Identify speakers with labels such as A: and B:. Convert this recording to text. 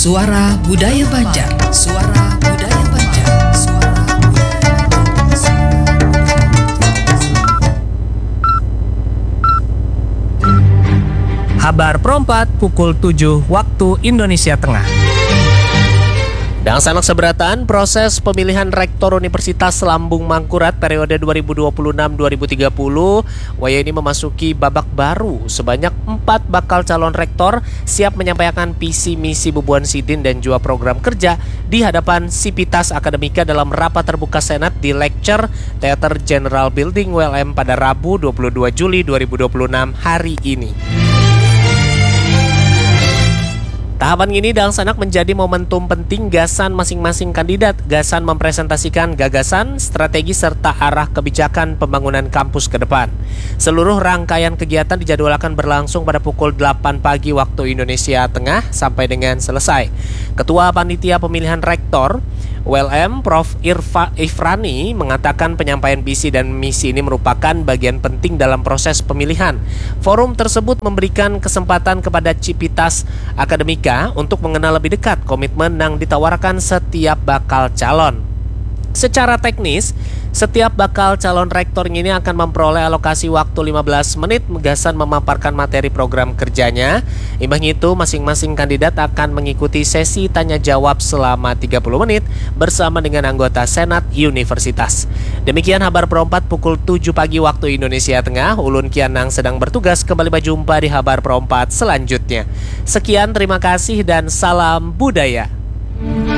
A: Suara Budaya Banjar. Suara Budaya Banjar. Suara Budaya Banjar.
B: Habar Perempat pukul 7 waktu Indonesia Tengah. Sanak seberatan proses pemilihan Rektor Universitas Lambung Mangkurat periode 2026-2030 Waya ini memasuki babak baru. Sebanyak 4 bakal calon rektor siap menyampaikan visi misi Bubuan Sidin dan juga program kerja di hadapan Sivitas Akademika dalam rapat terbuka Senat di Lecture Theater General Building ULM pada Rabu 22 Juli 2026 hari ini. Tahapan ini sanak menjadi momentum penting gasan masing-masing kandidat. Gasan mempresentasikan gagasan, strategi, serta arah kebijakan pembangunan kampus ke depan. Seluruh rangkaian kegiatan dijadwalkan berlangsung pada pukul 8 pagi waktu Indonesia Tengah sampai dengan selesai. Ketua Panitia Pemilihan Rektor ULM Prof. Ifrani mengatakan penyampaian visi dan misi ini merupakan bagian penting dalam proses pemilihan. Forum tersebut memberikan kesempatan kepada Sivitas Akademika untuk mengenal lebih dekat komitmen yang ditawarkan setiap bakal calon. Secara teknis, setiap bakal calon rektor ini akan memperoleh alokasi waktu 15 menit gasan memaparkan materi program kerjanya. Imbang itu, masing-masing kandidat akan mengikuti sesi tanya jawab selama 30 menit bersama dengan anggota Senat Universitas. Demikian Habar Perempat pukul 7 pagi waktu Indonesia Tengah. Ulun Kianang sedang bertugas, kembali berjumpa di Habar Perempat selanjutnya. Sekian, terima kasih dan salam budaya.